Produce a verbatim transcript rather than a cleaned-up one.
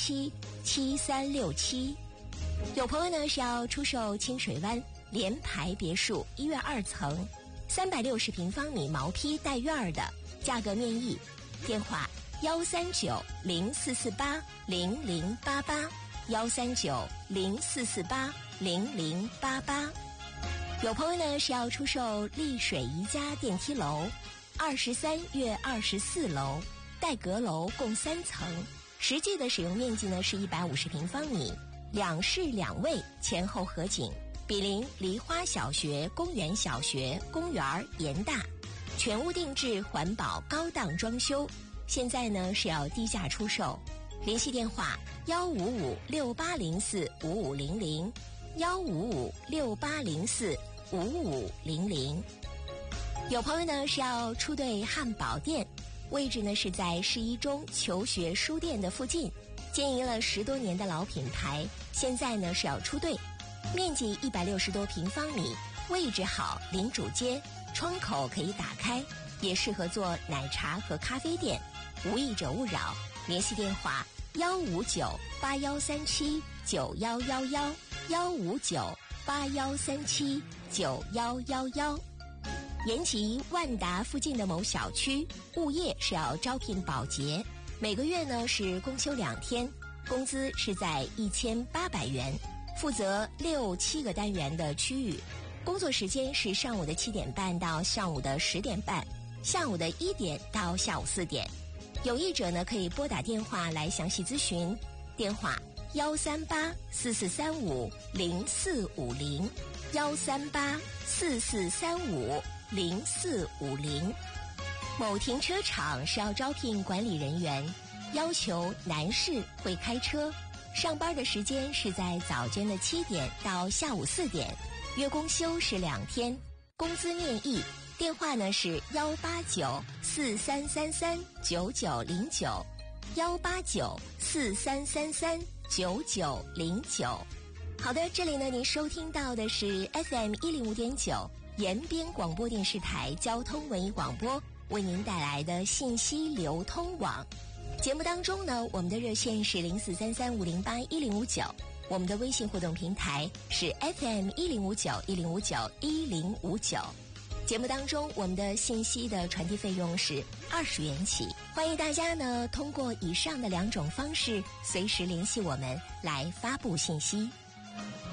七七三六七。有朋友呢是要出售清水湾联排别墅一院二层，三百六十平方米毛坯带院儿的，价格面议，电话幺三九零四四八零零八八幺三九零四四八零零八八。有朋友呢是要出售丽水宜家电梯楼，二十三月二十四楼，带阁楼共三层，实际的使用面积呢是一百五十平方米，两室两卫，前后合景，毗邻梨花小学、公园小学、公园严大，全屋定制环保高档装修，现在呢是要低价出售，联系电话幺五五六八零四五五零零幺五五六八零四五五零零。有朋友呢是要出对汉堡店，位置呢是在市一中求学书店的附近，经营了十多年的老品牌，现在呢是要出队，面积一百六十多平方米，位置好，临主街，窗口可以打开，也适合做奶茶和咖啡店，无益者勿扰。联系电话幺五九八幺三七九幺幺幺幺五九八幺三七九幺幺幺。延吉万达附近的某小区物业是要招聘保洁，每个月呢是公休两天，工资是在一千八百元，负责六七个单元的区域，工作时间是上午的七点半到上午的十点半，下午的一点到下午四点。有意者呢可以拨打电话来详细咨询，电话幺三八四四三五零四五零幺三八四四三五零四五零。某停车场是要招聘管理人员，要求男士会开车，上班的时间是在早间的七点到下午四点，月公休是两天，工资面议，电话呢是幺八九四三三三九九零九幺八九四三三三九九零九。好的，这里呢您收听到的是 F M 一零五点九延边广播电视台交通文艺广播为您带来的信息流通网。节目当中呢，我们的热线是零四三三五零八一零五九，我们的微信互动平台是 F M 一零五九一零五九一零五九。节目当中，我们的信息的传递费用是二十元起，欢迎大家呢通过以上的两种方式随时联系我们来发布信息。